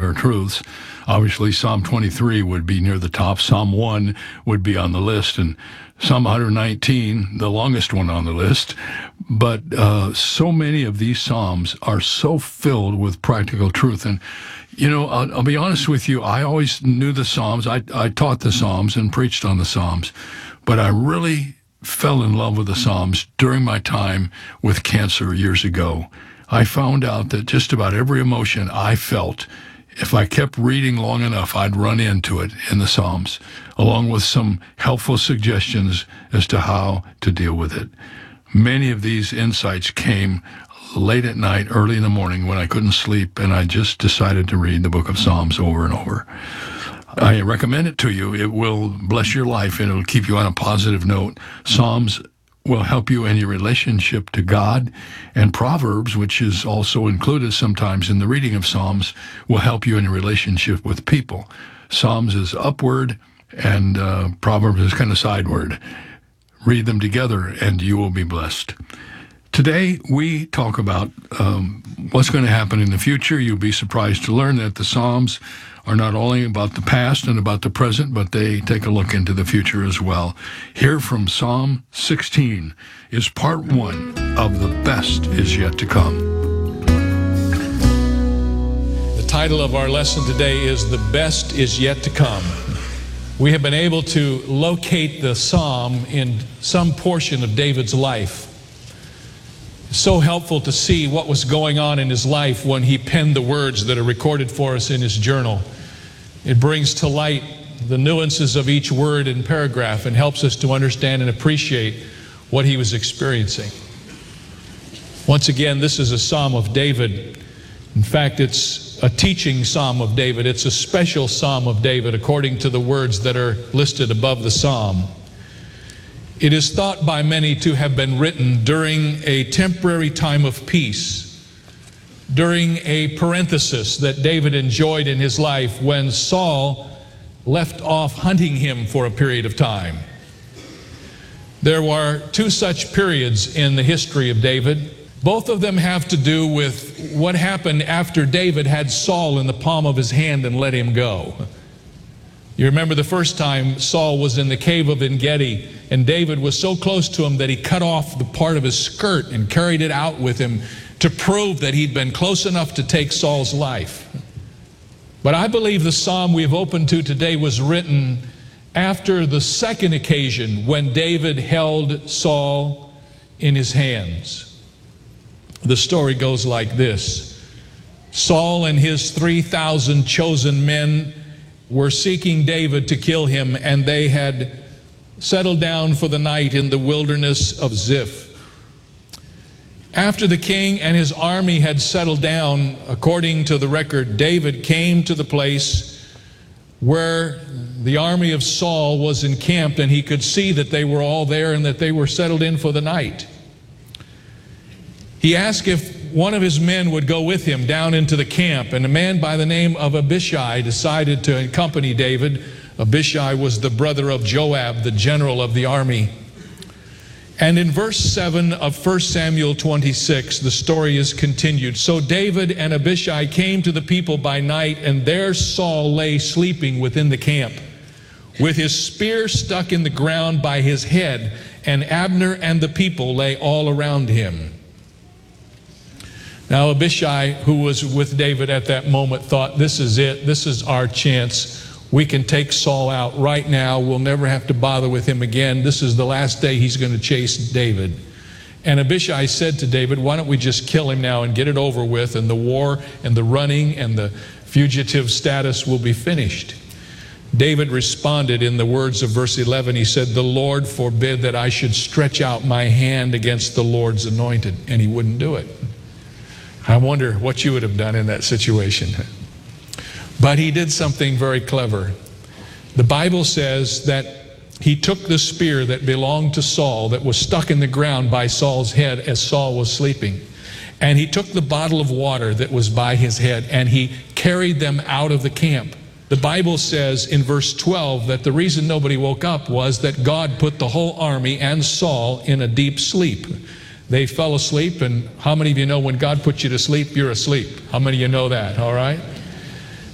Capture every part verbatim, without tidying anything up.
are truths. Obviously, Psalm twenty-three would be near the top. Psalm one would be on the list, and Psalm one nineteen, the longest one on the list. But uh, so many of these Psalms are so filled with practical truth. And, you know, I'll, I'll be honest with you, I always knew the Psalms. I, I taught the Psalms and preached on the Psalms. But I really fell in love with the Psalms during my time with cancer years ago. I found out that just about every emotion I felt, if I kept reading long enough, I'd run into it in the Psalms, along with some helpful suggestions as to how to deal with it. Many of these insights came late at night, early in the morning when I couldn't sleep, and I just decided to read the book of Psalms over and over. I recommend it to you. It will bless your life, and it will keep you on a positive note. Psalms will help you in your relationship to God, and Proverbs, which is also included sometimes in the reading of Psalms, will help you in your relationship with people. Psalms is upward, and uh, Proverbs is kind of sideward. Read them together, and you will be blessed. Today, we talk about um, what's going to happen in the future. You'll be surprised to learn that the Psalms are not only about the past and about the present, but they take a look into the future as well. Here from Psalm sixteen is part one of The Best Is Yet to Come. The title of our lesson today is The Best Is Yet to Come. We have been able to locate the psalm in some portion of David's life. It's so helpful to see what was going on in his life when he penned the words that are recorded for us in his journal. It brings to light the nuances of each word and paragraph and helps us to understand and appreciate what he was experiencing. Once again, this is a Psalm of David. In fact, it's a teaching Psalm of David. It's a special Psalm of David according to the words that are listed above the Psalm. It is thought by many to have been written during a temporary time of peace, during a parenthesis that David enjoyed in his life when Saul left off hunting him for a period of time. There were two such periods in the history of David. Both of them have to do with what happened after David had Saul in the palm of his hand and let him go. You remember the first time Saul was in the cave of En-Gedi, and David was so close to him that he cut off the part of his skirt and carried it out with him to prove that he'd been close enough to take Saul's life. But I believe the psalm we've opened to today was written after the second occasion when David held Saul in his hands. The story goes like this. Saul and his three thousand chosen men were seeking David to kill him, and they had settled down for the night in the wilderness of Ziph. After the king and his army had settled down, according to the record, David came to the place where the army of Saul was encamped, and he could see that they were all there and that they were settled in for the night. He asked if one of his men would go with him down into the camp, and a man by the name of Abishai decided to accompany David. Abishai was the brother of Joab, the general of the army. And in verse seven of First Samuel twenty-six, the story is continued. So David and Abishai came to the people by night, and there Saul lay sleeping within the camp, with his spear stuck in the ground by his head, and Abner and the people lay all around him. Now Abishai, who was with David at that moment, thought, this is it, this is our chance. We can take Saul out right now. We'll never have to bother with him again. This is the last day he's going to chase David. And Abishai said to David, why don't we just kill him now and get it over with, and the war and the running and the fugitive status will be finished. David responded in the words of verse eleven. He said, the Lord forbid that I should stretch out my hand against the Lord's anointed. And he wouldn't do it. I wonder what you would have done in that situation. But he did something very clever. The Bible says that he took the spear that belonged to Saul, that was stuck in the ground by Saul's head as Saul was sleeping, and he took the bottle of water that was by his head, and he carried them out of the camp. The Bible says in verse twelve that the reason nobody woke up was that God put the whole army and Saul in a deep sleep. They fell asleep, and how many of you know when God puts you to sleep, you're asleep? How many of you know that, all right?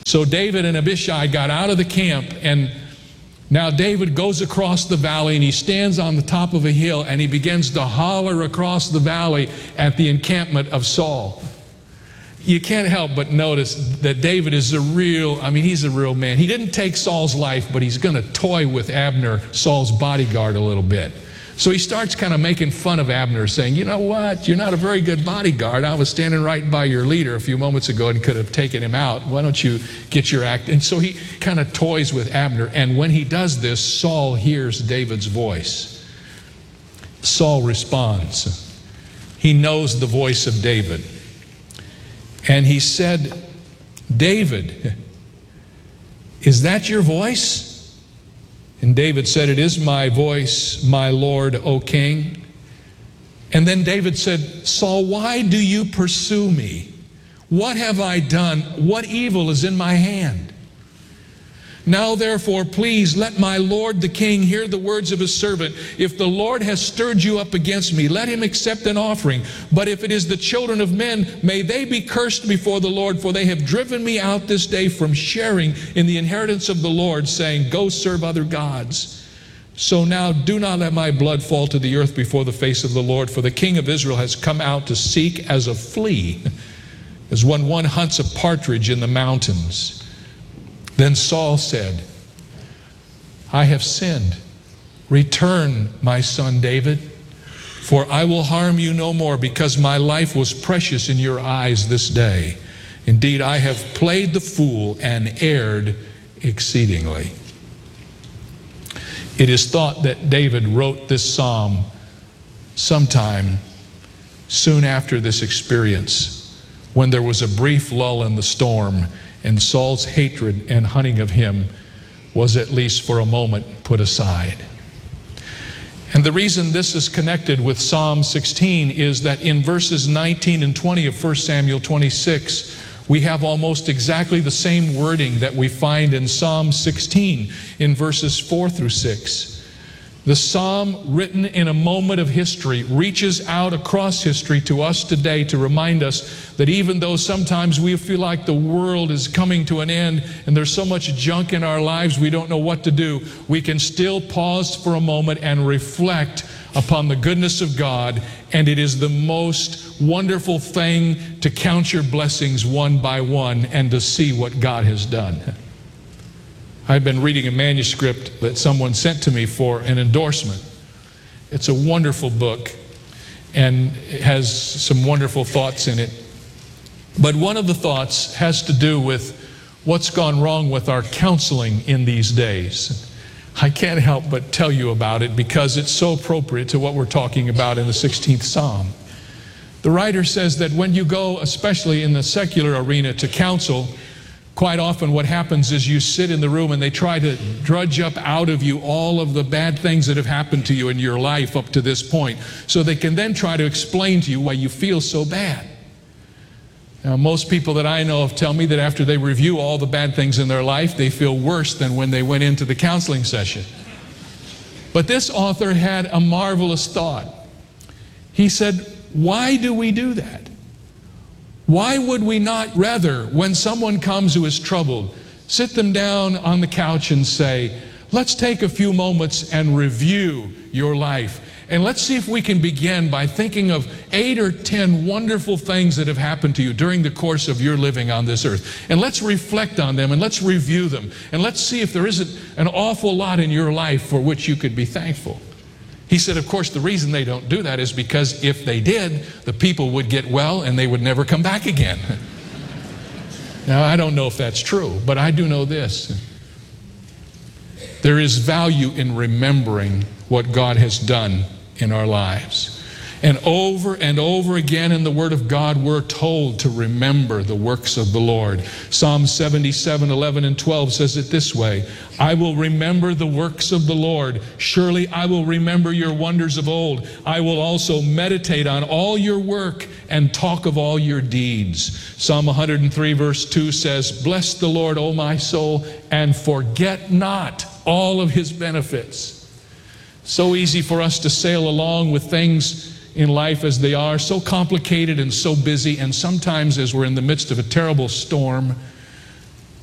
So David and Abishai got out of the camp, and now David goes across the valley, and he stands on the top of a hill, and he begins to holler across the valley at the encampment of Saul. You can't help but notice that David is a real, I mean, he's a real man. He didn't take Saul's life, but he's going to toy with Abner, Saul's bodyguard, a little bit. So he starts kind of making fun of Abner, saying, you know what, you're not a very good bodyguard. I was standing right by your leader a few moments ago and could have taken him out. Why don't you get your act? And so he kind of toys with Abner. And when he does this, Saul hears David's voice. Saul responds. He knows the voice of David. And he said, David, is that your voice? And David said, it is my voice, my Lord, O King. And then David said, Saul, why do you pursue me? What have I done? What evil is in my hand? Now therefore, please let my Lord the king hear the words of his servant. If the Lord has stirred you up against me, let him accept an offering. But if it is the children of men, may they be cursed before the Lord, for they have driven me out this day from sharing in the inheritance of the Lord, saying, go serve other gods. So now do not let my blood fall to the earth before the face of the Lord, for the king of Israel has come out to seek as a flea, as when one hunts a partridge in the mountains. Then Saul said, I have sinned. Return, my son David, for I will harm you no more, because my life was precious in your eyes this day. Indeed, I have played the fool and erred exceedingly. It is thought that David wrote this psalm sometime soon after this experience, when there was a brief lull in the storm, and Saul's hatred and hunting of him was, at least for a moment, put aside. And the reason this is connected with Psalm sixteen is that in verses nineteen and twenty of First Samuel twenty-six, we have almost exactly the same wording that we find in Psalm sixteen in verses four through six. The psalm, written in a moment of history, reaches out across history to us today to remind us that even though sometimes we feel like the world is coming to an end and there's so much junk in our lives we don't know what to do, we can still pause for a moment and reflect upon the goodness of God. And it is the most wonderful thing to count your blessings one by one and to see what God has done. I've been reading a manuscript that someone sent to me for an endorsement. It's a wonderful book and it has some wonderful thoughts in it. But one of the thoughts has to do with what's gone wrong with our counseling in these days. I can't help but tell you about it because it's so appropriate to what we're talking about in the sixteenth Psalm. The writer says that when you go, especially in the secular arena, to counsel, quite often what happens is you sit in the room and they try to drudge up out of you all of the bad things that have happened to you in your life up to this point, so they can then try to explain to you why you feel so bad. Now, most people that I know of tell me that after they review all the bad things in their life, they feel worse than when they went into the counseling session. But this author had a marvelous thought. He said, why do we do that? Why would we not rather, when someone comes who is troubled, sit them down on the couch and say, let's take a few moments and review your life. And let's see if we can begin by thinking of eight or ten wonderful things that have happened to you during the course of your living on this earth. And let's reflect on them and let's review them. And let's see if there isn't an awful lot in your life for which you could be thankful. He said, of course, the reason they don't do that is because if they did, the people would get well and they would never come back again. Now, I don't know if that's true, but I do know this. There is value in remembering what God has done in our lives. And over and over again in the Word of God, we're told to remember the works of the Lord. Psalm seventy-seven, eleven and twelve says it this way, I will remember the works of the Lord. Surely I will remember your wonders of old. I will also meditate on all your work and talk of all your deeds. Psalm one hundred three verse two says, bless the Lord, O my soul, and forget not all of his benefits. So easy for us to sail along with things in life as they are, so complicated and so busy, and sometimes as we're in the midst of a terrible storm,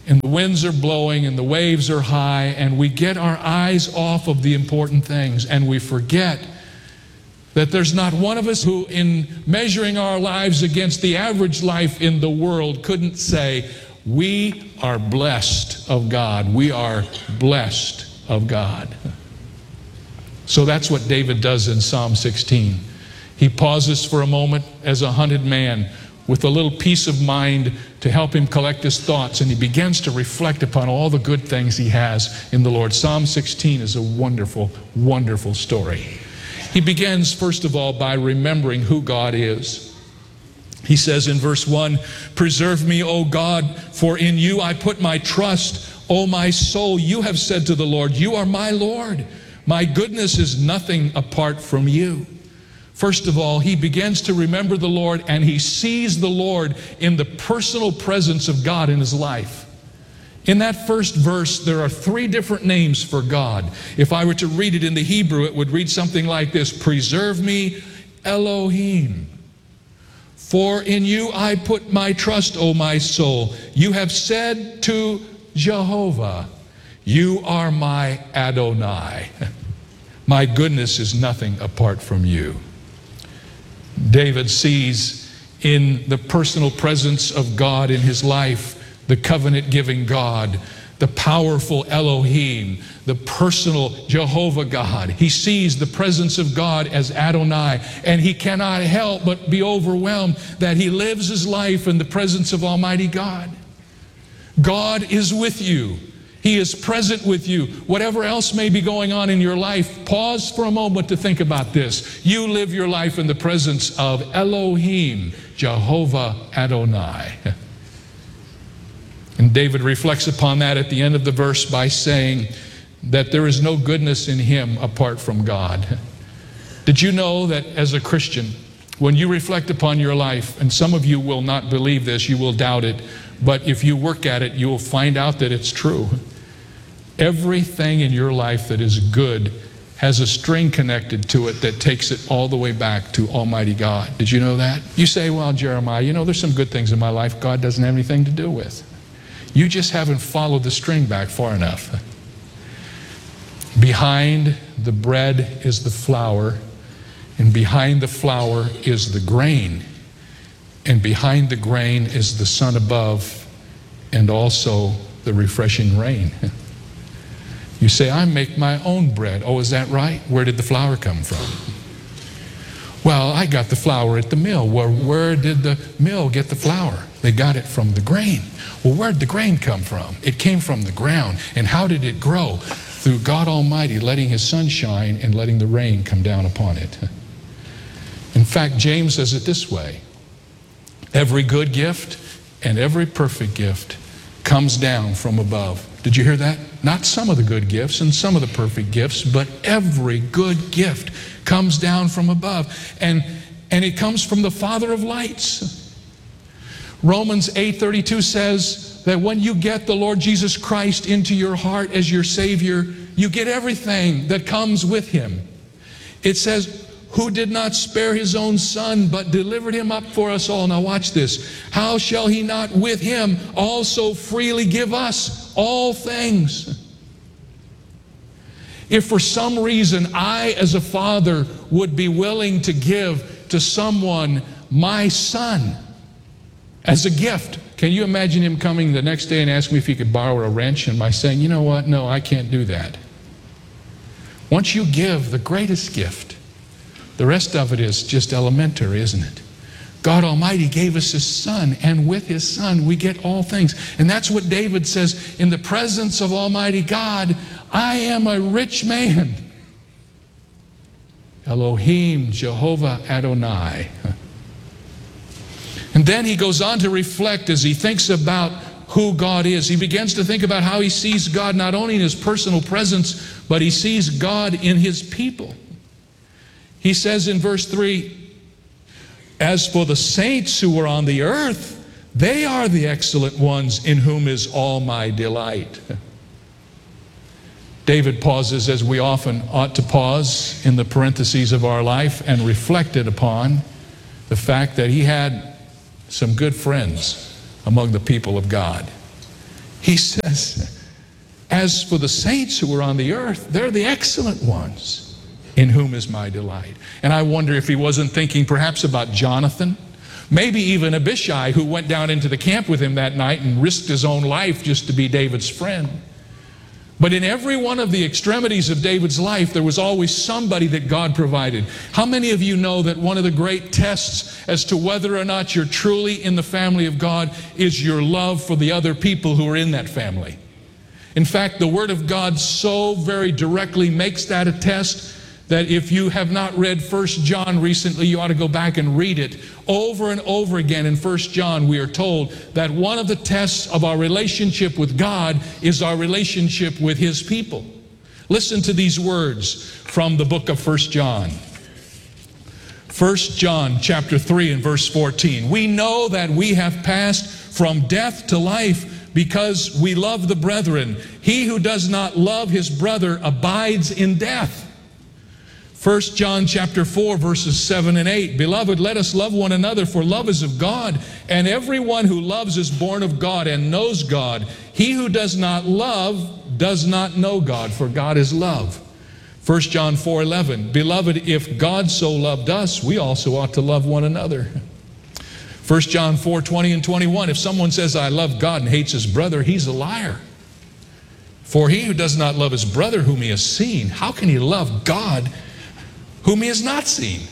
and the winds are blowing and the waves are high, and we get our eyes off of the important things, and we forget that there's not one of us who, in measuring our lives against the average life in the world, couldn't say, we are blessed of God. We are blessed of God. So that's what David does in Psalm sixteen. He pauses for a moment as a hunted man with a little peace of mind to help him collect his thoughts, and he begins to reflect upon all the good things he has in the Lord. Psalm sixteen is a wonderful, wonderful story. He begins, first of all, by remembering who God is. He says in verse one, "Preserve me, O God, for in you I put my trust. O my soul, you have said to the Lord, you are my Lord. My goodness is nothing apart from you." First of all, he begins to remember the Lord, and he sees the Lord in the personal presence of God in his life. In that first verse, there are three different names for God. If I were to read it in the Hebrew, it would read something like this: "Preserve me, Elohim. For in you I put my trust, O my soul. You have said to Jehovah, you are my Adonai. My goodness is nothing apart from you." David sees in the personal presence of God in his life the covenant-giving God, the powerful Elohim, the personal Jehovah God. He sees the presence of God as Adonai, and he cannot help but be overwhelmed that he lives his life in the presence of Almighty God. God is with you. He is present with you. Whatever else may be going on in your life, pause for a moment to think about this. You live your life in the presence of Elohim, Jehovah Adonai. And David reflects upon that at the end of the verse by saying that there is no goodness in him apart from God. Did you know that as a Christian, when you reflect upon your life, and some of you will not believe this, you will doubt it, but if you work at it, you will find out that it's true. Everything in your life that is good has a string connected to it that takes it all the way back to Almighty God. Did you know that? You say, well, Jeremiah, you know, there's some good things in my life God doesn't have anything to do with. You just haven't followed the string back far enough. Behind the bread is the flour, and behind the flour is the grain, and behind the grain is the sun above, and also the refreshing rain. You say, I make my own bread. Oh, is that right? Where did the flour come from? Well, I got the flour at the mill. Well, where did the mill get the flour? They got it from the grain. Well, where did the grain come from? It came from the ground. And how did it grow? Through God Almighty letting his sun shine and letting the rain come down upon it. In fact, James says it this way: every good gift and every perfect gift comes down from above. Did you hear that? Not some of the good gifts and some of the perfect gifts, but every good gift comes down from above. And, and it comes from the Father of lights. Romans eight thirty-two says that when you get the Lord Jesus Christ into your heart as your Savior, you get everything that comes with him. It says, who did not spare his own son, but delivered him up for us all. Now watch this. How shall he not with him also freely give us all things? If for some reason I, as a father, would be willing to give to someone my son as a gift, can you imagine him coming the next day and asking me if he could borrow a wrench, and my saying, you know what, no, I can't do that. Once you give the greatest gift, the rest of it is just elementary, isn't it? God Almighty gave us his son, and with his son we get all things. And that's what David says, in the presence of Almighty God, I am a rich man. Elohim, Jehovah Adonai. And then he goes on to reflect as he thinks about who God is. He begins to think about how he sees God not only in his personal presence, but he sees God in his people. He says in verse three, as for the saints who are on the earth, they are the excellent ones in whom is all my delight. David pauses, as we often ought to pause in the parentheses of our life, and reflected upon the fact that he had some good friends among the people of God. He says, as for the saints who are on the earth, they're the excellent ones, in whom is my delight. And I wonder if he wasn't thinking perhaps about Jonathan, maybe even Abishai, who went down into the camp with him that night and risked his own life just to be David's friend. But in every one of the extremities of David's life, there was always somebody that God provided. How many of you know that one of the great tests as to whether or not you're truly in the family of God is your love for the other people who are in that family? In fact, the Word of God so very directly makes that a test that if you have not read First John recently, you ought to go back and read it. Over and over again in First John, we are told that one of the tests of our relationship with God is our relationship with His people. Listen to these words from the book of First John. First John chapter three and verse fourteen. We know that we have passed from death to life because we love the brethren. He who does not love his brother abides in death. First John chapter four verses seven and eight. Beloved, let us love one another, for love is of God, and everyone who loves is born of God and knows God. He who does not love does not know God, for God is love. First John four eleven. Beloved, if God so loved us, we also ought to love one another. First John four twenty and twenty-one. If someone says, I love God and hates his brother, he's a liar. For he who does not love his brother whom he has seen, how can he love God whom he has not seen?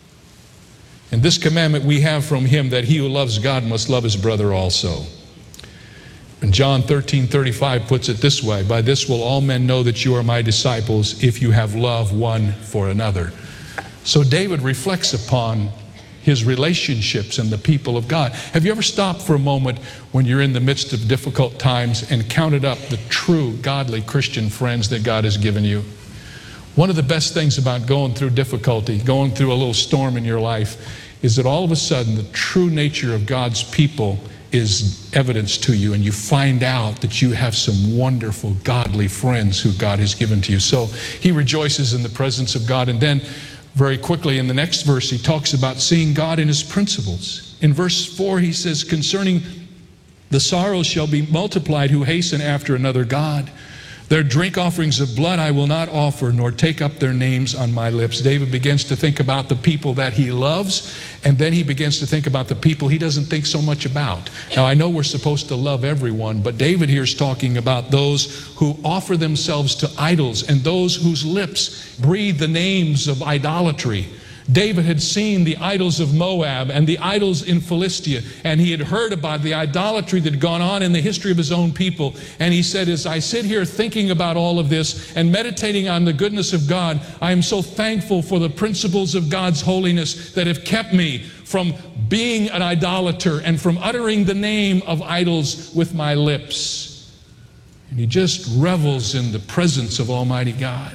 And this commandment we have from him, that he who loves God must love his brother also. And John thirteen thirty-five puts it this way, by this will all men know that you are my disciples, if you have love one for another. So David reflects upon his relationships and the people of God. Have you ever stopped for a moment when you're in the midst of difficult times and counted up the true godly Christian friends that God has given you? One of the best things about going through difficulty, going through a little storm in your life, is that all of a sudden the true nature of God's people is evidenced to you, and you find out that you have some wonderful godly friends who God has given to you. So he rejoices in the presence of God. And then very quickly in the next verse he talks about seeing God in his principles. In verse four he says, concerning the sorrows shall be multiplied who hasten after another God. Their drink offerings of blood I will not offer, nor take up their names on my lips. David begins to think about the people that he loves, and then he begins to think about the people he doesn't think so much about. Now, I know we're supposed to love everyone, but David here is talking about those who offer themselves to idols and those whose lips breathe the names of idolatry. David had seen the idols of Moab and the idols in Philistia, and he had heard about the idolatry that had gone on in the history of his own people. And he said, as I sit here thinking about all of this and meditating on the goodness of God, I am so thankful for the principles of God's holiness that have kept me from being an idolater and from uttering the name of idols with my lips. And he just revels in the presence of Almighty God.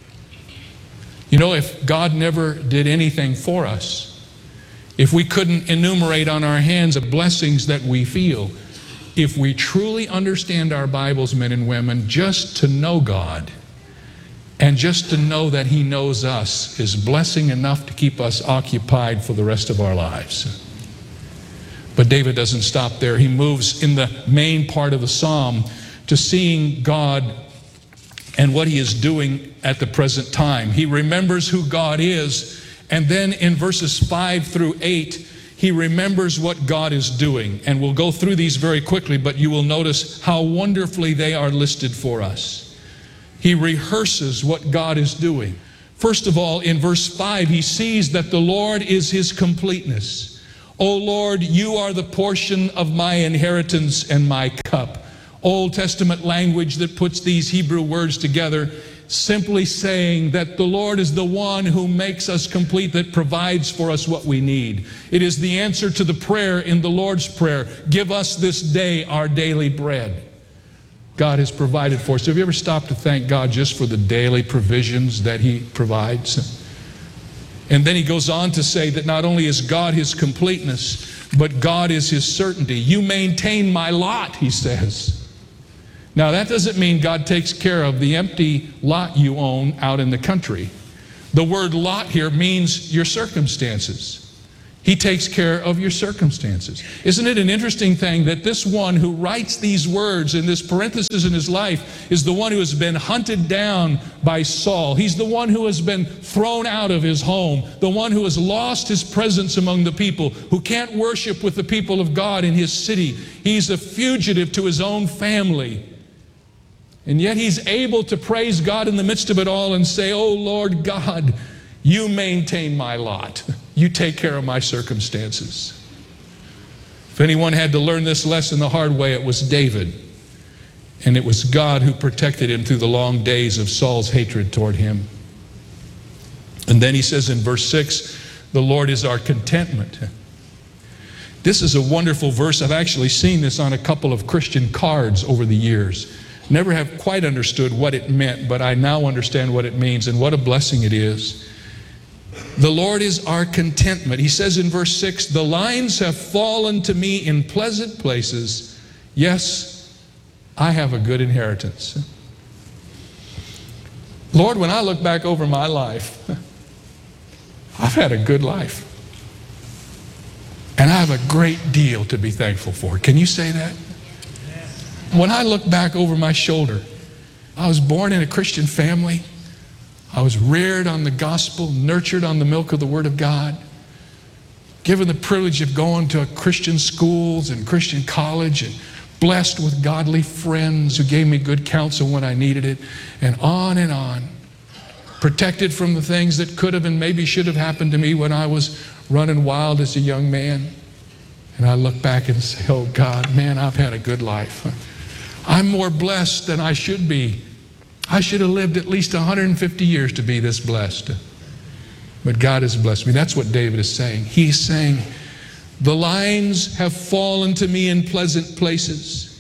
You know, if God never did anything for us, if we couldn't enumerate on our hands the blessings that we feel, if we truly understand our Bibles, men and women, just to know God and just to know that He knows us is blessing enough to keep us occupied for the rest of our lives. But David doesn't stop there. He moves in the main part of the psalm to seeing God and what He is doing at the present time. He remembers who God is, and then in verses five through eight, he remembers what God is doing. And we'll go through these very quickly, but you will notice how wonderfully they are listed for us. He rehearses what God is doing. First of all, in verse five, he sees that the Lord is his completeness. O Lord, you are the portion of my inheritance and my cup. Old Testament language that puts these Hebrew words together, simply saying that the Lord is the one who makes us complete, that provides for us what we need. It is the answer to the prayer in the Lord's Prayer, give us this day our daily bread. God has provided for us. Have you ever stopped to thank God just for the daily provisions that He provides? And then he goes on to say that not only is God his completeness, but God is his certainty. You maintain my lot, he says. Now, that doesn't mean God takes care of the empty lot you own out in the country. The word lot here means your circumstances. He takes care of your circumstances. Isn't it an interesting thing that this one who writes these words in this parenthesis in his life is the one who has been hunted down by Saul. He's the one who has been thrown out of his home, the one who has lost his presence among the people, who can't worship with the people of God in his city. He's a fugitive to his own family. And yet he's able to praise God in the midst of it all and say, "Oh Lord God, you maintain my lot. You take care of my circumstances." If anyone had to learn this lesson the hard way, it was David. And it was God who protected him through the long days of Saul's hatred toward him. And then he says in verse six, "The Lord is our contentment." This is a wonderful verse. I've actually seen this on a couple of Christian cards over the years. Never have quite understood what it meant, but I now understand what it means, and what a blessing it is. The Lord is our contentment. He says in verse six, "The lines have fallen to me in pleasant places. Yes, I have a good inheritance." Lord, when I look back over my life, I've had a good life. And I have a great deal to be thankful for. Can you say that? When I look back over my shoulder, I was born in a Christian family. I was reared on the gospel, nurtured on the milk of the Word of God, given the privilege of going to Christian schools and Christian college, and blessed with godly friends who gave me good counsel when I needed it, and on and on. Protected from the things that could have and maybe should have happened to me when I was running wild as a young man. And I look back and say, "Oh God, man, I've had a good life. I'm more blessed than I should be. I should have lived at least one hundred fifty years to be this blessed." But God has blessed me. That's what David is saying. He's saying, "The lines have fallen to me in pleasant places,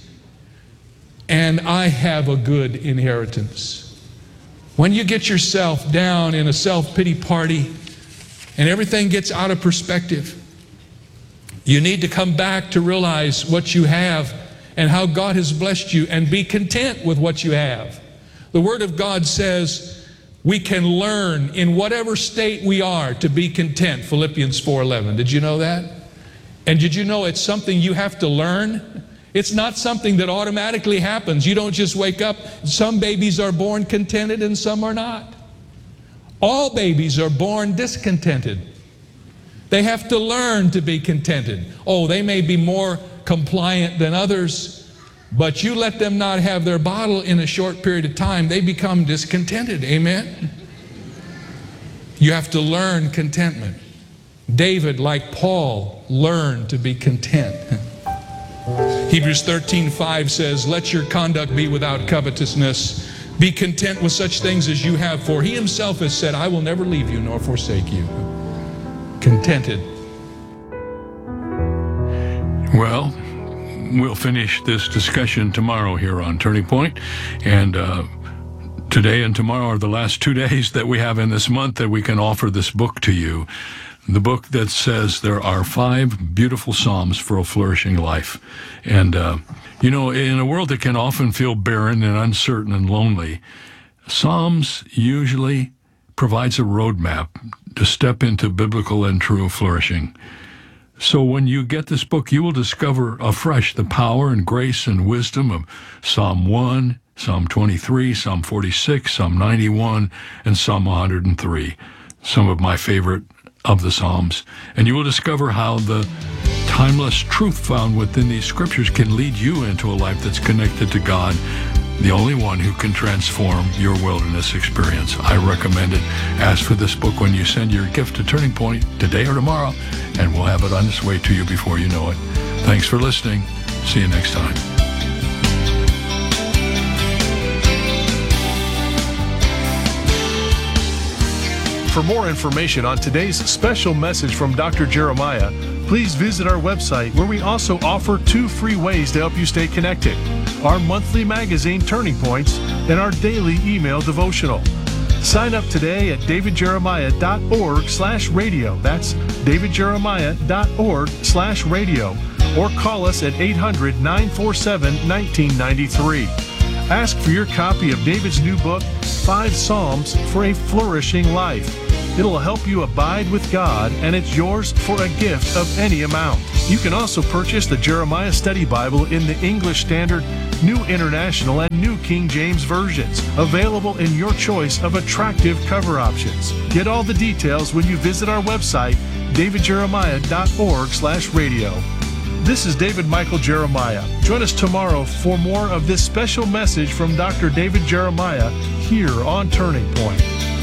and I have a good inheritance." When you get yourself down in a self-pity party and everything gets out of perspective, you need to come back to realize what you have and how God has blessed you, and be content with what you have. The Word of God says we can learn in whatever state we are to be content. Philippians four eleven. Did you know that? And did you know it's something you have to learn? It's not something that automatically happens. You don't just wake up. Some babies are born contented and some are not. All babies are born discontented. They have to learn to be contented. Oh, they may be more compliant than others, but you let them not have their bottle in a short period of time, they become discontented. Amen? You have to learn contentment. David, like Paul, learned to be content. Hebrews thirteen five says, "Let your conduct be without covetousness. Be content with such things as you have, for he himself has said, I will never leave you nor forsake you." Contented. Well, we'll finish this discussion tomorrow here on Turning Point. And uh, today and tomorrow are the last two days that we have in this month that we can offer this book to you. The book that says there are five beautiful Psalms for a flourishing life. And, uh, you know, in a world that can often feel barren and uncertain and lonely, Psalms usually provides a roadmap to step into biblical and true flourishing. So when you get this book, you will discover afresh the power and grace and wisdom of Psalm one, Psalm twenty-three, Psalm forty-six, Psalm ninety-one, and Psalm one hundred three, some of my favorite of the Psalms. And you will discover how the timeless truth found within these scriptures can lead you into a life that's connected to God, the only one who can transform your wilderness experience. I recommend it. Ask for this book when you send your gift to Turning Point today or tomorrow, and we'll have it on its way to you before you know it. Thanks for listening. See you next time. For more information on today's special message from Doctor Jeremiah, please visit our website, where we also offer two free ways to help you stay connected: our monthly magazine, Turning Points, and our daily email devotional. Sign up today at davidjeremiah.org slash radio. That's davidjeremiah.org slash radio. Or call us at eight hundred, nine four seven, one nine nine three. Ask for your copy of David's new book, Five Psalms for a Flourishing Life. It'll help you abide with God, and it's yours for a gift of any amount. You can also purchase the Jeremiah Study Bible in the English Standard, New International, and New King James versions, available in your choice of attractive cover options. Get all the details when you visit our website, david jeremiah dot org slash radio. This is David Michael Jeremiah. Join us tomorrow for more of this special message from Doctor David Jeremiah here on Turning Point.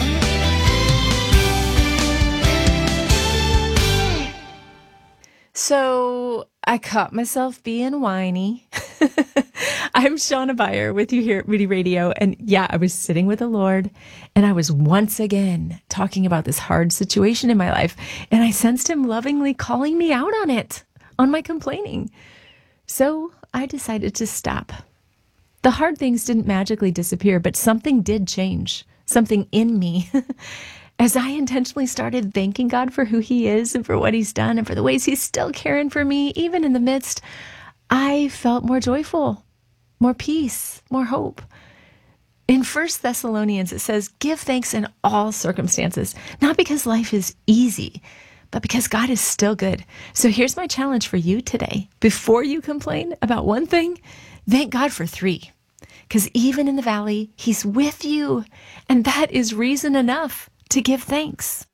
So I caught myself being whiny. I'm Shauna Beyer with you here at Moody Radio. And yeah, I was sitting with the Lord and I was once again talking about this hard situation in my life. And I sensed him lovingly calling me out on it, on my complaining. So I decided to stop. The hard things didn't magically disappear, but something did change, something in me. As I intentionally started thanking God for who he is and for what he's done and for the ways he's still caring for me, even in the midst, I felt more joyful, more peace, more hope. In First Thessalonians, it says, give thanks in all circumstances, not because life is easy, but because God is still good. So here's my challenge for you today. Before you complain about one thing, thank God for three. Because even in the valley, he's with you. And that is reason enough to give thanks.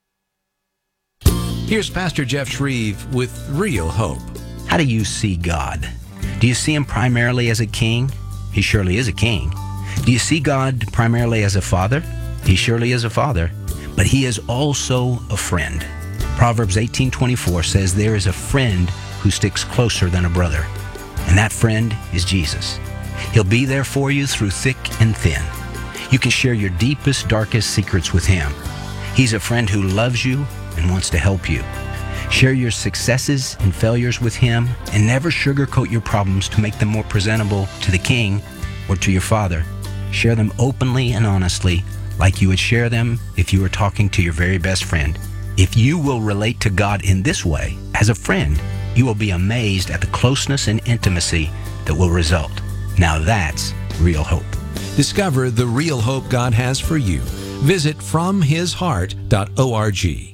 Here's Pastor Jeff Shreve with Real Hope. How do you see God? Do you see him primarily as a king? He surely is a king. Do you see God primarily as a father? He surely is a father. But he is also a friend. Proverbs eighteen twenty-four says there is a friend who sticks closer than a brother. And that friend is Jesus. He'll be there for you through thick and thin. You can share your deepest, darkest secrets with him. He's a friend who loves you and wants to help you. Share your successes and failures with him and never sugarcoat your problems to make them more presentable to the king or to your father. Share them openly and honestly, like you would share them if you were talking to your very best friend. If you will relate to God in this way, as a friend, you will be amazed at the closeness and intimacy that will result. Now that's real hope. Discover the real hope God has for you. Visit from his heart dot org. Hey,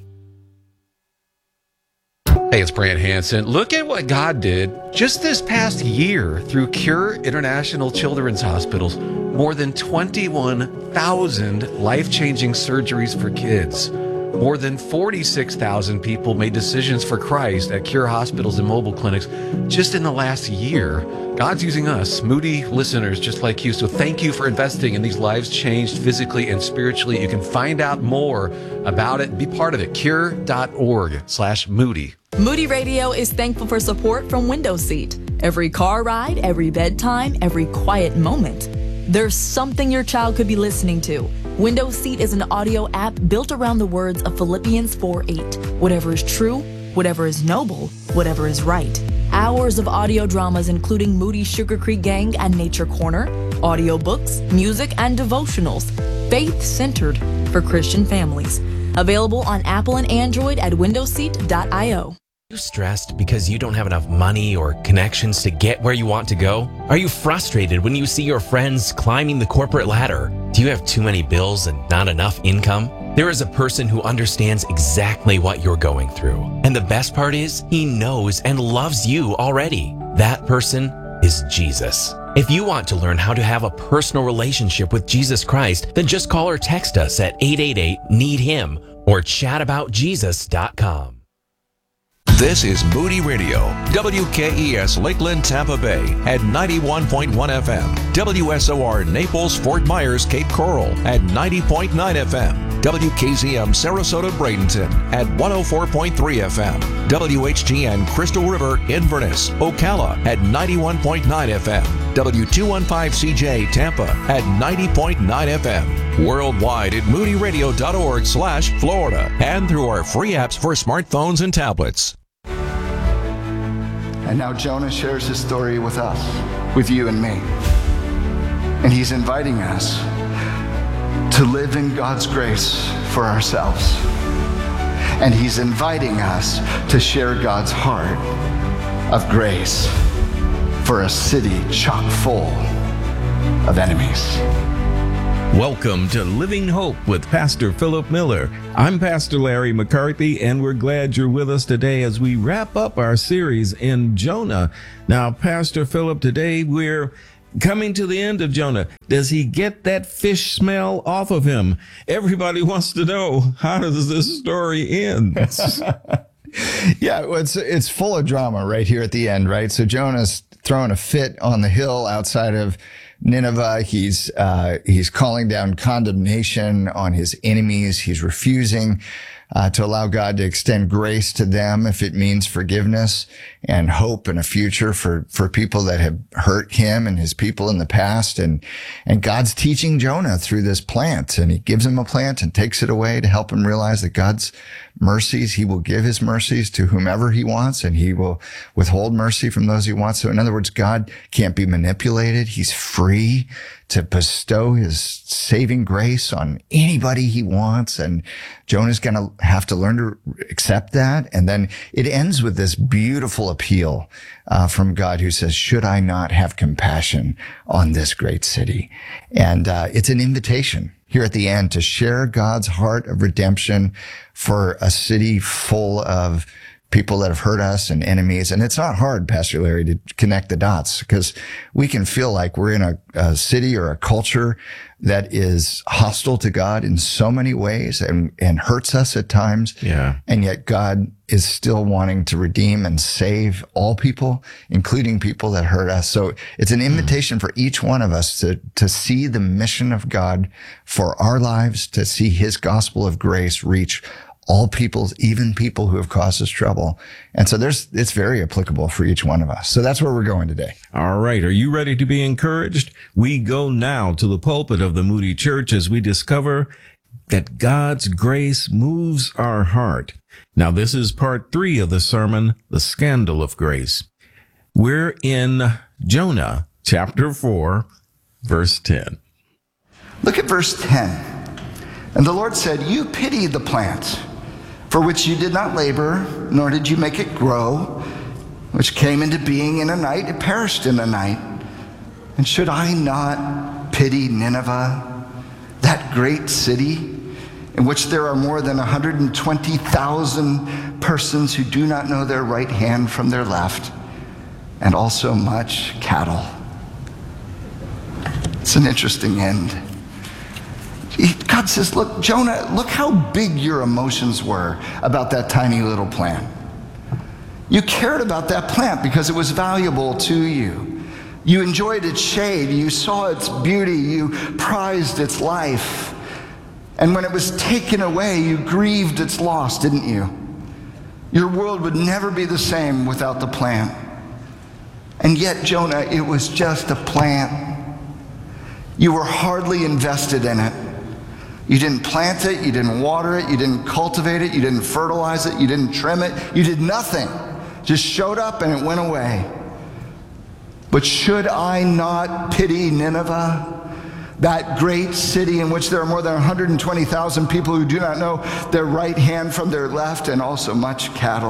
it's Brant Hansen. Look at what God did just this past year through Cure International Children's Hospitals. More than twenty-one thousand life-changing surgeries for kids. More than forty-six thousand people made decisions for Christ at Cure hospitals and mobile clinics just in the last year. God's using us, Moody listeners just like you. So thank you for investing in these lives changed physically and spiritually. You can find out more about it. Be part of it. cure dot org slash Moody. Moody Radio is thankful for support from Window Seat. Every car ride, every bedtime, every quiet moment. There's something your child could be listening to. Window Seat is an audio app built around the words of Philippians four eight. Whatever is true, whatever is noble, whatever is right. Hours of audio dramas including Moody Sugar Creek Gang and Nature Corner, audiobooks, music, and devotionals. Faith-centered for Christian families. Available on Apple and Android at window seat dot io. Are you stressed because you don't have enough money or connections to get where you want to go? Are you frustrated when you see your friends climbing the corporate ladder? Do you have too many bills and not enough income? There is a person who understands exactly what you're going through. And the best part is, he knows and loves you already. That person is Jesus. If you want to learn how to have a personal relationship with Jesus Christ, then just call or text us at eight eight eight, need him or chat about jesus dot com. This is Moody Radio, W K E S Lakeland, Tampa Bay at ninety-one point one F M, W S O R Naples, Fort Myers, Cape Coral at ninety point nine F M, W K Z M Sarasota, Bradenton at one oh four point three F M, W H G N Crystal River, Inverness, Ocala at ninety-one point nine F M, W two fifteen C J Tampa at ninety point nine F M, worldwide at moody radio dot org slash Florida, and through our free apps for smartphones and tablets. And now Jonah shares his story with us, with you and me. And he's inviting us to live in God's grace for ourselves. And he's inviting us to share God's heart of grace for a city chock full of enemies. Welcome to Living Hope with Pastor Philip Miller. I'm Pastor Larry McCarthy, and we're glad you're with us today as we wrap up our series in Jonah. Now, Pastor Philip, today we're coming to the end of Jonah. Does he get that fish smell off of him? Everybody wants to know, how does this story end? Yeah, well, it's it's full of drama right here at the end, right? So Jonah's throwing a fit on the hill outside of Nineveh. He's uh, he's calling down condemnation on his enemies. He's refusing uh, to allow God to extend grace to them if it means forgiveness and hope and a future for for people that have hurt him and his people in the past. And and God's teaching Jonah through this plant, and he gives him a plant and takes it away to help him realize that God's mercies, he will give his mercies to whomever he wants, and he will withhold mercy from those he wants. So in other words, God can't be manipulated. He's free to bestow his saving grace on anybody he wants. And Jonah's going to have to learn to accept that. And then it ends with this beautiful appeal uh, from God, who says, should I not have compassion on this great city? And uh, it's an invitation here at the end to share God's heart of redemption for a city full of people that have hurt us and enemies. And it's not hard, Pastor Larry, to connect the dots, because we can feel like we're in a, a city or a culture that is hostile to God in so many ways and, and hurts us at times. Yeah. And yet God is still wanting to redeem and save all people, including people that hurt us. So it's an invitation mm. for each one of us to, to see the mission of God for our lives, to see his gospel of grace reach all peoples, even people who have caused us trouble. And so there's, it's very applicable for each one of us. So that's where we're going today. All right. Are you ready to be encouraged? We go now to the pulpit of the Moody Church as we discover that God's grace moves our heart. Now, this is part three of the sermon, The Scandal of Grace. We're in Jonah chapter four, verse ten. Look at verse ten. And the Lord said, you pity the plant for which you did not labor, nor did you make it grow, which came into being in a night, it perished in a night. And should I not pity Nineveh, that great city, in which there are more than one hundred twenty thousand persons who do not know their right hand from their left, and also much cattle? It's an interesting end. God says, look, Jonah, look how big your emotions were about that tiny little plant. You cared about that plant because it was valuable to you. You enjoyed its shade. You saw its beauty. You prized its life. And when it was taken away, you grieved its loss, didn't you? Your world would never be the same without the plant. And yet, Jonah, it was just a plant. You were hardly invested in it. You didn't plant it, you didn't water it, you didn't cultivate it, you didn't fertilize it, you didn't trim it, you did nothing. Just showed up and it went away. But should I not pity Nineveh, that great city in which there are more than one hundred twenty thousand people who do not know their right hand from their left, and also much cattle?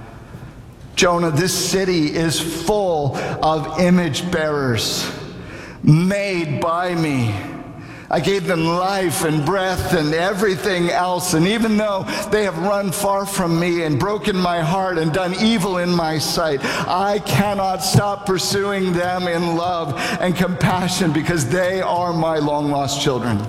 Jonah, this city is full of image bearers made by me. I gave them life and breath and everything else. And even though they have run far from me and broken my heart and done evil in my sight, I cannot stop pursuing them in love and compassion, because they are my long-lost children.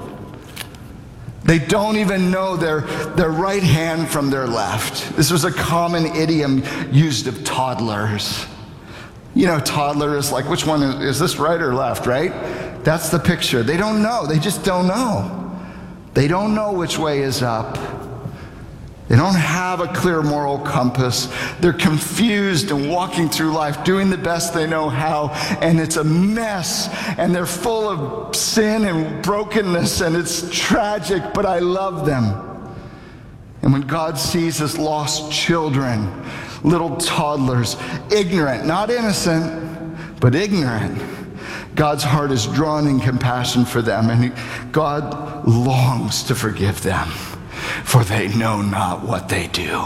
They don't even know their, their right hand from their left. This was a common idiom used of toddlers. You know, toddler is like, which one is, is this right or left, right? That's the picture. They don't know. They just don't know. They don't know which way is up. They don't have a clear moral compass. They're confused and walking through life, doing the best they know how, and it's a mess, and they're full of sin and brokenness, and it's tragic, but I love them. And when God sees his lost children, little toddlers, ignorant, not innocent, but ignorant, God's heart is drawn in compassion for them, and God longs to forgive them, for they know not what they do.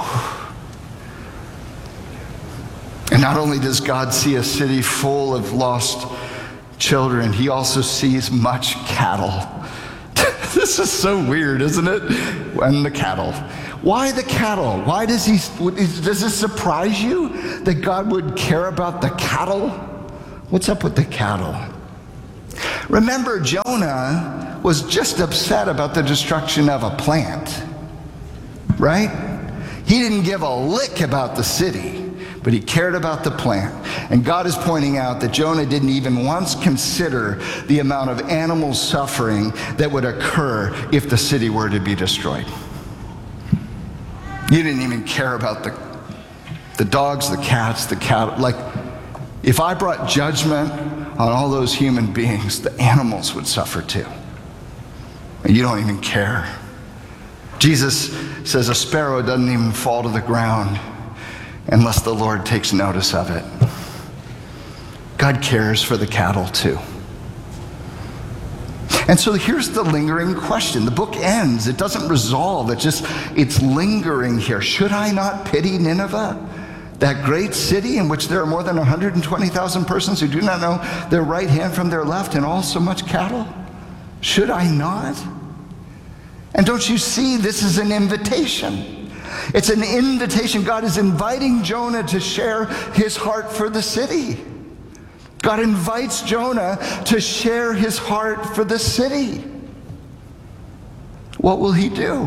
And not only does God see a city full of lost children, he also sees much cattle This is so weird, isn't it? And the cattle. Why the cattle? Why does he, does this surprise you that God would care about the cattle? What's up with the cattle? Remember, Jonah was just upset about the destruction of a plant, right? He didn't give a lick about the city, but he cared about the plant. And God is pointing out that Jonah didn't even once consider the amount of animal suffering that would occur if the city were to be destroyed. You didn't even care about the, the dogs, the cats, the cattle. Like, if I brought judgment on all those human beings, the animals would suffer too. And you don't even care. Jesus says a sparrow doesn't even fall to the ground unless the Lord takes notice of it. God cares for the cattle too. And so here's the lingering question. The book ends. It doesn't resolve. It just, it's lingering here. Should I not pity Nineveh? That great city in which there are more than one hundred twenty thousand persons who do not know their right hand from their left and all so much cattle? Should I not? And don't you see, this is an invitation. It's an invitation. God is inviting Jonah to share his heart for the city. God invites Jonah to share his heart for the city. What will he do?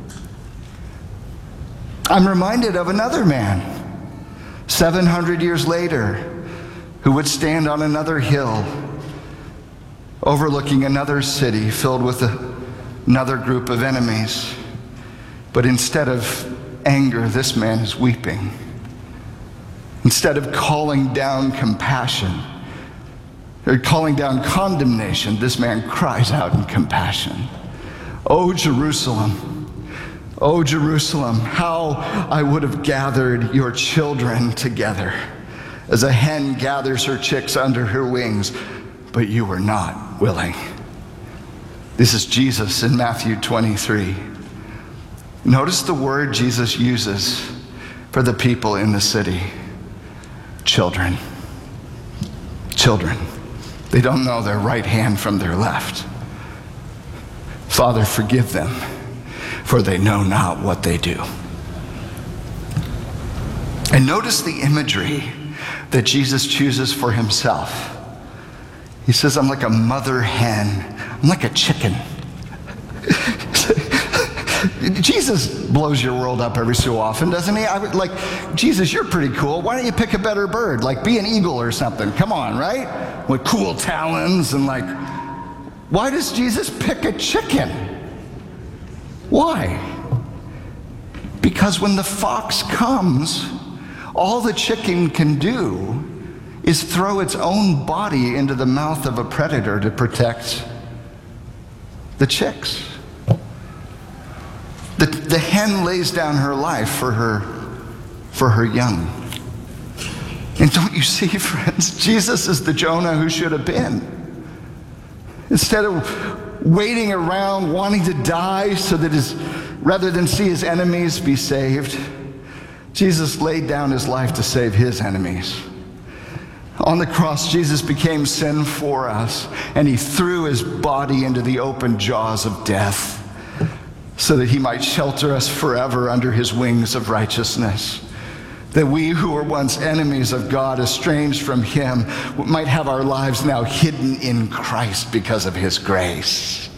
I'm reminded of another man, seven hundred years later, who would stand on another hill, overlooking another city filled with a, another group of enemies. But instead of anger, this man is weeping. Instead of calling down compassion, or calling down condemnation, this man cries out in compassion. Oh, Jerusalem, oh, Jerusalem, how I would have gathered your children together as a hen gathers her chicks under her wings, but you were not willing. This is Jesus in Matthew twenty-three. Notice the word Jesus uses for the people in the city. Children. Children. They don't know their right hand from their left. Father, forgive them, for they know not what they do. And notice the imagery that Jesus chooses for himself. He says, I'm like a mother hen. I'm like a chicken. Jesus blows your world up every so often, doesn't he? I would like, Jesus, you're pretty cool. Why don't you pick a better bird? Like be an eagle or something. Come on, right? With cool talons and like, why does Jesus pick a chicken? Why? Because when the fox comes, all the chicken can do is throw its own body into the mouth of a predator to protect the chicks. The, the hen lays down her life for her, for her young. And don't you see, friends, Jesus is the Jonah who should have been. Instead of waiting around wanting to die so that his, rather than see his enemies be saved, Jesus laid down his life to save his enemies. On the cross, Jesus became sin for us, and he threw his body into the open jaws of death so that he might shelter us forever under his wings of righteousness. That we who were once enemies of God, estranged from him, might have our lives now hidden in Christ because of his grace.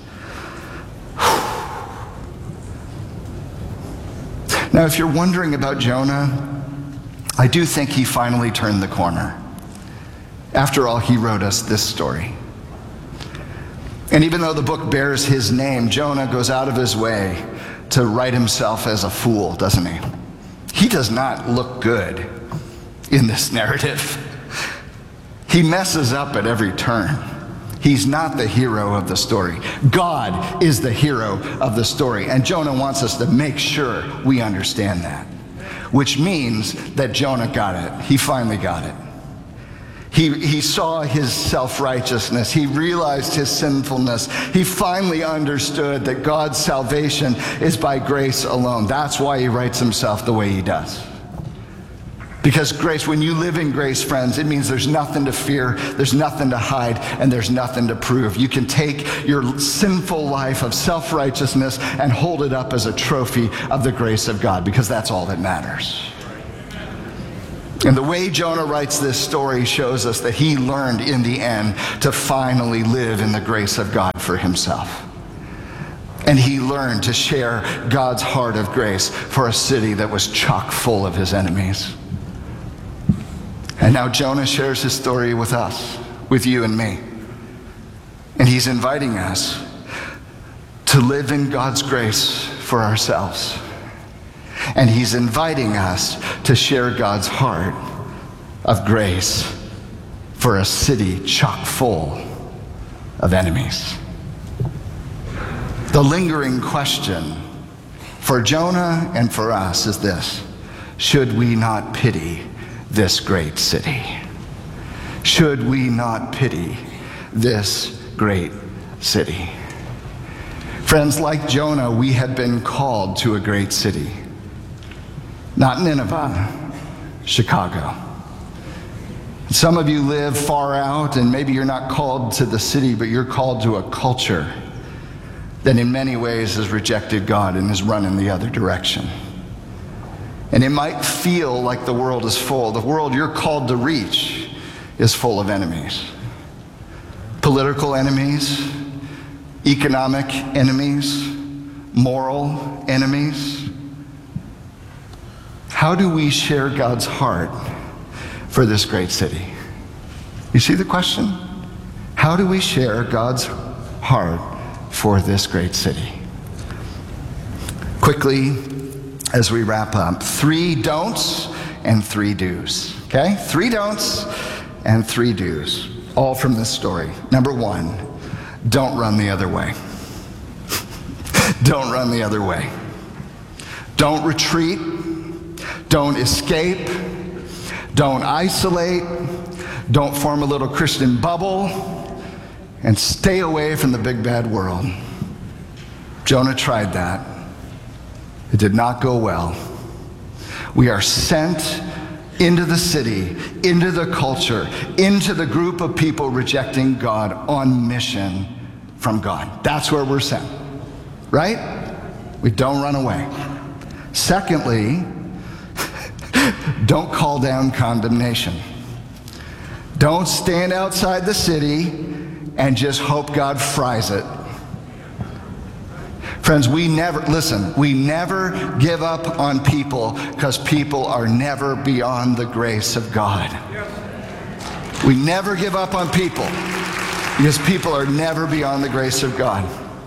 Now, if you're wondering about Jonah, I do think he finally turned the corner. After all, he wrote us this story. And even though the book bears his name, Jonah goes out of his way to write himself as a fool, doesn't he? He does not look good in this narrative. He messes up at every turn. He's not the hero of the story. God is the hero of the story. And Jonah wants us to make sure we understand that. Which means that Jonah got it. He finally got it. He, he saw his self-righteousness. He realized his sinfulness. He finally understood that God's salvation is by grace alone. That's why he writes himself the way he does. Because grace, when you live in grace, friends, it means there's nothing to fear, there's nothing to hide, and there's nothing to prove. You can take your sinful life of self-righteousness and hold it up as a trophy of the grace of God, because that's all that matters. And the way Jonah writes this story shows us that he learned in the end to finally live in the grace of God for himself. And he learned to share God's heart of grace for a city that was chock full of his enemies. And now Jonah shares his story with us, with you and me. And he's inviting us to live in God's grace for ourselves. And he's inviting us to share God's heart of grace for a city chock full of enemies. The lingering question for Jonah and for us is this: should we not pity this great city? Should we not pity this great city? Friends, like Jonah, we have been called to a great city. Not Nineveh, Chicago. Some of you live far out, and maybe you're not called to the city, but you're called to a culture that in many ways has rejected God and is run in the other direction. And it might feel like the world is full. The world you're called to reach is full of enemies. Political enemies, economic enemies, moral enemies. How do we share God's heart for this great city? You see the question? How do we share God's heart for this great city? Quickly, as we wrap up, three don'ts and three do's. Okay? Three don'ts and three do's, all from this story. Number one, don't run the other way. Don't run the other way. Don't retreat. Don't escape. Don't isolate. Don't form a little Christian bubble. And stay away from the big bad world. Jonah tried that. It did not go well. We are sent into the city, into the culture, into the group of people rejecting God on mission from God. That's where we're sent, right? We don't run away. Secondly, don't call down condemnation. Don't stand outside the city and just hope God fries it. Friends, we never, listen, we never give up on people because people are never beyond the grace of God. We never give up on people because people are never beyond the grace of God.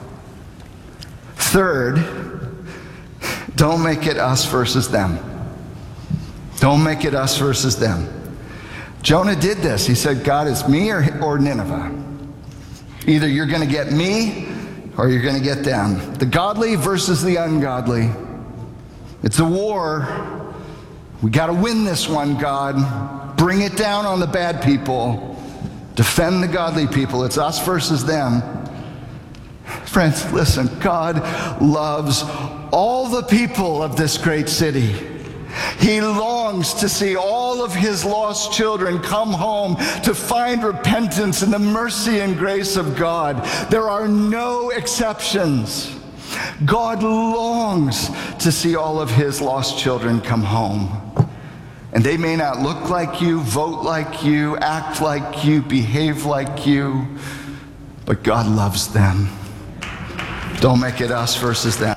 Third, don't make it us versus them. Don't make it us versus them. Jonah did this. He said, God, it's me or, or Nineveh. Either you're going to get me or you're going to get them. The godly versus the ungodly. It's a war. We got to win this one, God. Bring it down on the bad people. Defend the godly people. It's us versus them. Friends, listen, God loves all the people of this great city. He longs to see all of his lost children come home to find repentance and the mercy and grace of God. There are no exceptions. God longs to see all of his lost children come home. And they may not look like you, vote like you, act like you, behave like you, but God loves them. Don't make it us versus them.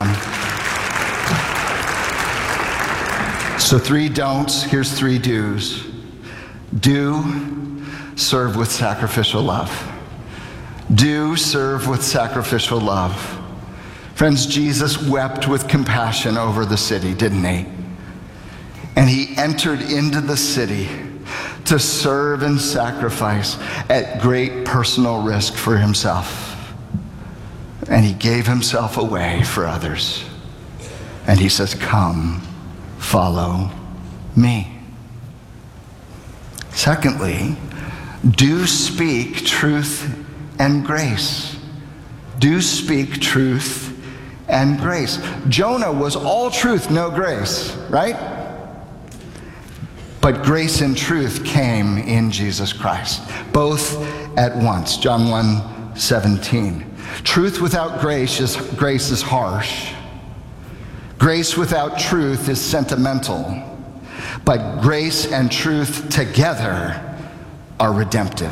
So three don'ts, here's three do's. Do serve with sacrificial love. Do serve with sacrificial love. Friends, Jesus wept with compassion over the city, didn't he? And he entered into the city to serve and sacrifice at great personal risk for himself. And he gave himself away for others. And he says, come, follow me. Secondly, do speak truth and grace. Do speak truth and grace. Jonah was all truth, no grace, right? but grace and truth came in Jesus Christ, both at once. John one seventeen. Truth without grace is, grace is harsh. Grace without truth is sentimental. But grace and truth together are redemptive.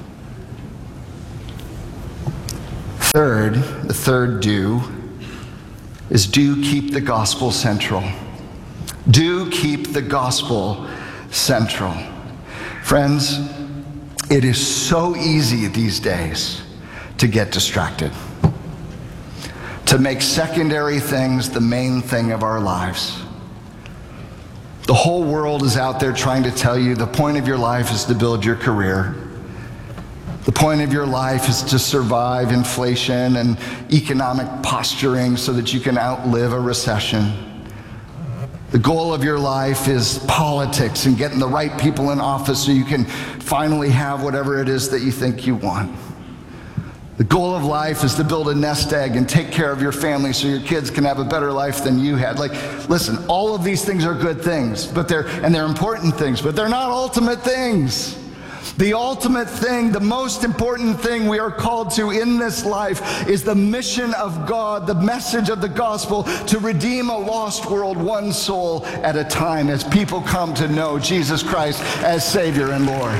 Third, the third do is do keep the gospel central. Do keep the gospel central. Friends, it is so easy these days to get distracted, to make secondary things the main thing of our lives. The whole world is out there trying to tell you the point of your life is to build your career. The point of your life is to survive inflation and economic posturing so that you can outlive a recession. The goal of your life is politics and getting the right people in office so you can finally have whatever it is that you think you want. The goal of life is to build a nest egg and take care of your family so your kids can have a better life than you had. Like, listen, all of these things are good things, but they're, and they're important things, but they're not ultimate things. The ultimate thing, the most important thing we are called to in this life is the mission of God, the message of the gospel to redeem a lost world one soul at a time as people come to know Jesus Christ as Savior and Lord.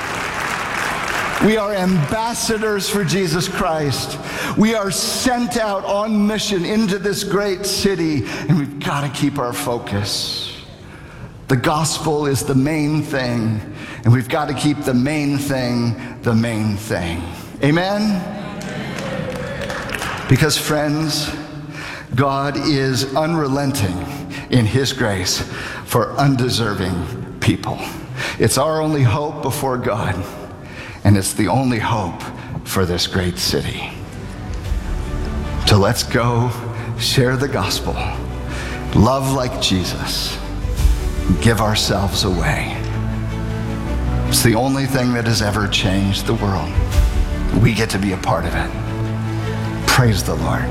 We are ambassadors for Jesus Christ. We are sent out on mission into this great city, and we've got to keep our focus. The gospel is the main thing, and we've got to keep the main thing the main thing. Amen? Because, friends, God is unrelenting in His grace for undeserving people. It's our only hope before God. And it's the only hope for this great city. So let's go share the gospel, love like Jesus, give ourselves away. It's the only thing that has ever changed the world. We get to be a part of it. Praise the Lord.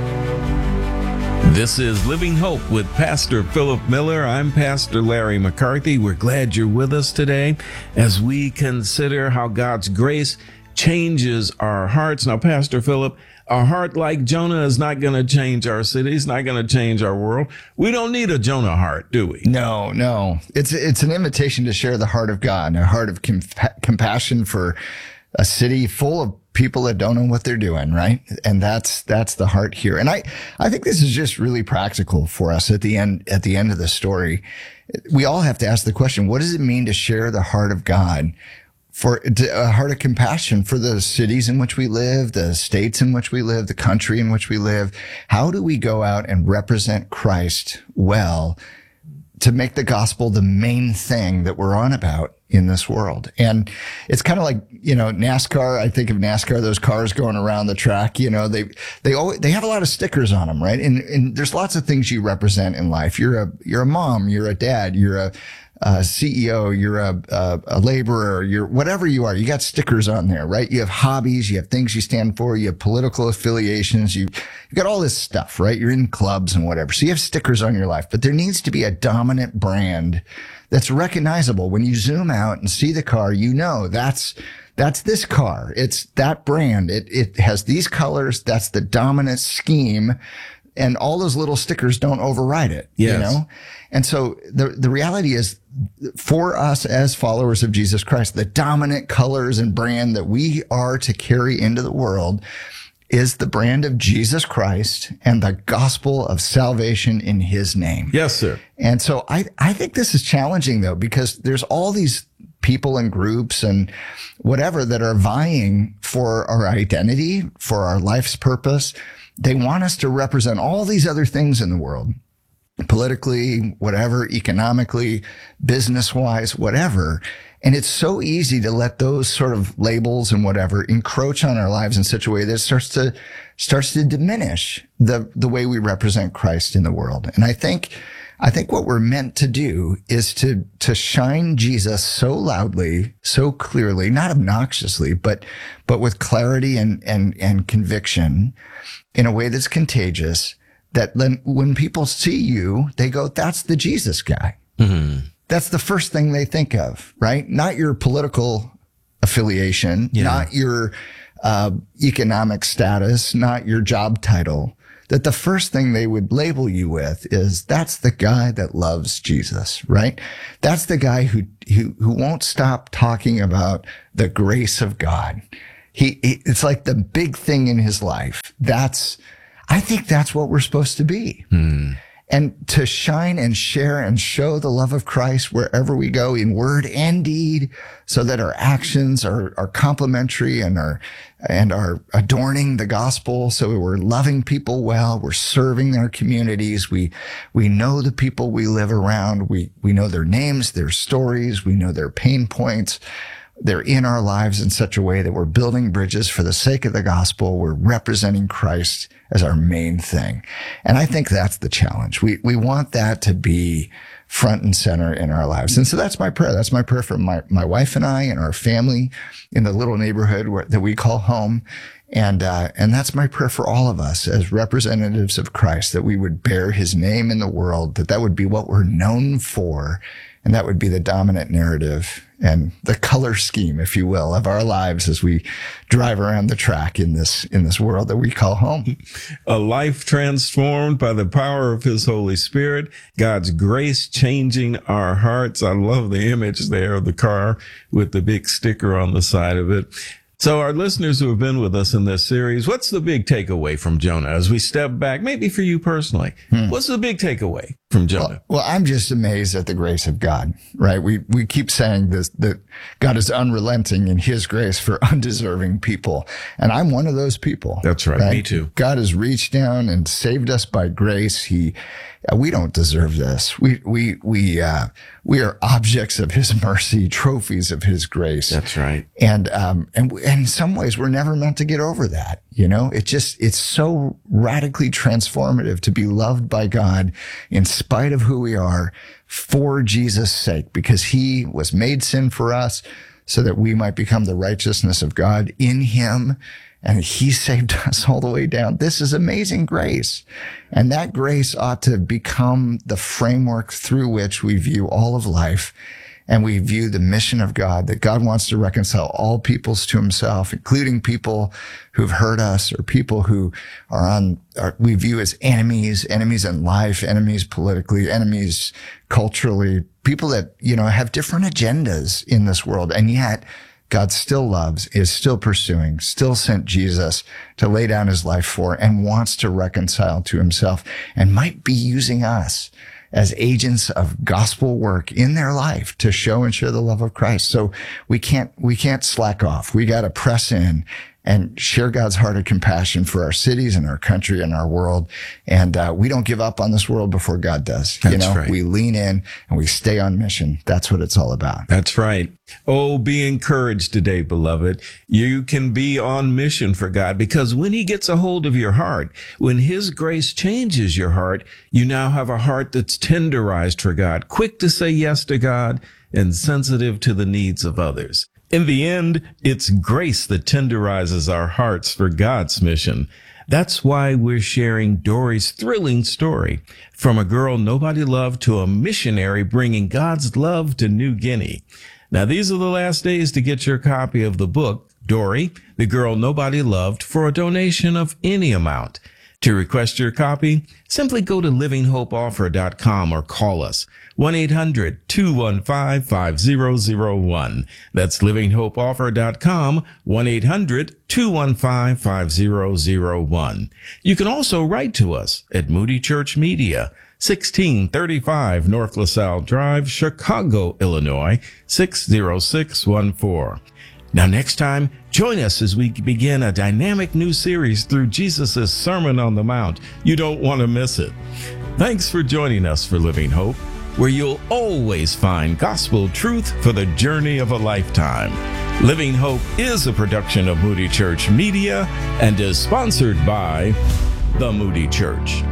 This is Living Hope with Pastor Philip Miller. I'm Pastor Larry McCarthy. We're glad you're with us today as we consider how God's grace changes our hearts. Now, Pastor Philip, a heart like Jonah is not going to change our city. It's not going to change our world. We don't need a Jonah heart, do we? No, no. It's it's an invitation to share the heart of God, a heart of compa- compassion for a city full of people that don't know what they're doing, right? And that's that's the heart here. And I I think this is just really practical for us at the end at the end of the story. We all have to ask the question, what does it mean to share the heart of God, for a heart of compassion for the cities in which we live, the states in which we live, the country in which we live? How do we go out and represent Christ well to make the gospel the main thing that we're on about in this world? And it's kind of like, you know, NASCAR. I think of NASCAR, those cars going around the track, you know, they, they always, they have a lot of stickers on them, right? And, and there's lots of things you represent in life. You're a, you're a mom, you're a dad, you're a, a C E O, you're a, a, a laborer, you're whatever you are, you got stickers on there, right? You have hobbies, you have things you stand for, you have political affiliations, you, you got all this stuff, right? You're in clubs and whatever. So you have stickers on your life, but there needs to be a dominant brand that's recognizable. When you zoom out and see the car, you know that's, that's this car. It's that brand. It, it has these colors. That's the dominant scheme. And all those little stickers don't override it, yes. You know? And so the, the reality is, for us as followers of Jesus Christ, the dominant colors and brand that we are to carry into the world is the brand of Jesus Christ and the gospel of salvation in His name. Yes, sir. And so I, I think this is challenging, though, because there's all these people and groups and whatever that are vying for our identity, for our life's purpose. They want us to represent all these other things in the world, politically, whatever, economically, business-wise, whatever. And it's so easy to let those sort of labels and whatever encroach on our lives in such a way that it starts to, starts to diminish the, the way we represent Christ in the world. And I think, I think what we're meant to do is to, to shine Jesus so loudly, so clearly, not obnoxiously, but, but with clarity and, and, and conviction in a way that's contagious, that then when people see you, they go, that's the Jesus guy. Mm-hmm. that's the first thing they think of, right? Not your political affiliation, Yeah. not your uh, economic status, not your job title. That the first thing they would label you with is that's the guy that loves Jesus, right? That's the guy who, who, who won't stop talking about the grace of God. He, he, it's like the big thing in his life. That's, I think that's what we're supposed to be. Hmm. And to shine and share and show the love of Christ wherever we go in word and deed, so that our actions are, are complementary and are, and are adorning the gospel. So we're loving people well. We're serving our communities. We, we know the people we live around. We, we know their names, their stories. We know their pain points. They're in our lives in such a way that we're building bridges for the sake of the gospel. We're representing Christ as our main thing. And I think that's the challenge. We, we want that to be front and center in our lives. And so that's my prayer. That's my prayer for my, my wife and I and our family in the little neighborhood where, that we call home. And, uh, and that's my prayer for all of us as representatives of Christ, that we would bear his name in the world, that that would be what we're known for. And that would be the dominant narrative and the color scheme, if you will, of our lives as we drive around the track in this, in this world that we call home. A life transformed by the power of his Holy Spirit, God's grace changing our hearts. I love the image there of the car with the big sticker on the side of it. So our listeners who have been with us in this series, what's the big takeaway from Jonah as we step back? Maybe for you personally, hmm. what's the big takeaway from Jonah? Well, well, I'm just amazed at the grace of God, right? We, we keep saying this, that God is unrelenting in his grace for undeserving people. And I'm one of those people. That's right. right? Me too. God has reached down and saved us by grace. He, we don't deserve this. We, we, we, uh, we are objects of his mercy, trophies of his grace. That's right. And, um, and, and in some ways we're never meant to get over that. You know, it just, it's so radically transformative to be loved by God in spite of who we are for Jesus' sake, because he was made sin for us so that we might become the righteousness of God in him. And he saved us all the way down. This is amazing grace. And that grace ought to become the framework through which we view all of life. And we view the mission of God, that God wants to reconcile all peoples to himself, including people who've hurt us or people who are on, are, we view as enemies, enemies in life, enemies politically, enemies culturally, people that, you know, have different agendas in this world. And yet God still loves, is still pursuing, still sent Jesus to lay down his life for, and wants to reconcile to himself, and might be using us as agents of gospel work in their life to show and share the love of Christ. So we can't, we can't slack off. We got to press in and share God's heart of compassion for our cities and our country and our world. And uh, we don't give up on this world before God does. That's you know, right. We lean in and we stay on mission. That's what it's all about. That's right. Oh, be encouraged today, beloved. You can be on mission for God, because when he gets a hold of your heart, when his grace changes your heart, you now have a heart that's tenderized for God, quick to say yes to God, and sensitive to the needs of others. In the end, it's grace that tenderizes our hearts for God's mission. That's why we're sharing Dory's thrilling story, from a girl nobody loved to a missionary bringing God's love to New Guinea. Now, these are the last days to get your copy of the book, Dory, the Girl Nobody Loved, for a donation of any amount. To request your copy, simply go to living hope offer dot com or call us, one eight hundred two one five five zero zero one. That's living hope offer dot com, one eight hundred two one five five zero zero one. You can also write to us at Moody Church Media, sixteen thirty-five North LaSalle Drive, Chicago, Illinois, six zero six one four. Now, next time, join us as we begin a dynamic new series through Jesus' Sermon on the Mount. You don't want to miss it. Thanks for joining us for Living Hope, where you'll always find gospel truth for the journey of a lifetime. Living Hope is a production of Moody Church Media and is sponsored by the Moody Church.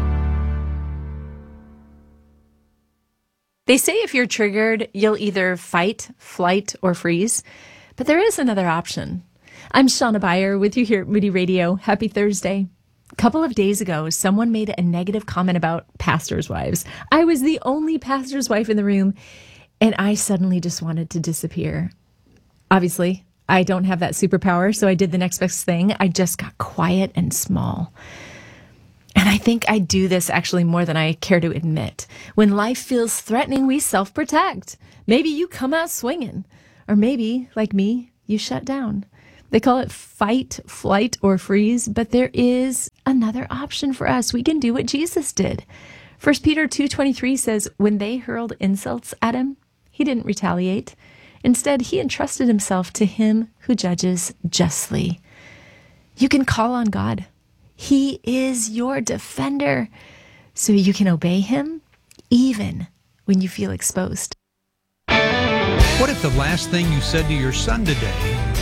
They say if you're triggered, you'll either fight, flight, or freeze. But there is another option. I'm Shauna Beyer with you here at Moody Radio. Happy Thursday. A couple of days ago, someone made a negative comment about pastors' wives. I was the only pastor's wife in the room, And I suddenly just wanted to disappear. Obviously, I don't have that superpower, so I did the next best thing. I just got quiet and small. And I think I do this actually more than I care to admit. When life feels threatening, we self-protect. Maybe you come out swinging. Or maybe, like me, you shut down. They call it fight, flight, or freeze, but there is another option for us. We can do what Jesus did. First Peter two twenty-three says, when they hurled insults at him, he didn't retaliate. Instead, he entrusted himself to him who judges justly. You can call on God. He is your defender, so you can obey him even when you feel exposed. What if the last thing you said to your son today